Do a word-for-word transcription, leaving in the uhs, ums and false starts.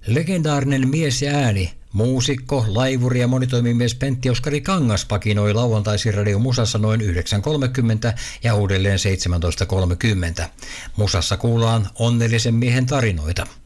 Legendaarinen mies ja ääni, muusikko, laivuri ja monitoimimies Pentti Oskari Kangas pakinoi lauantaisin Radio Musassa noin yhdeksän kolmekymmentä ja uudelleen seitsemäntoista kolmekymmentä. Musassa kuullaan onnellisen miehen tarinoita.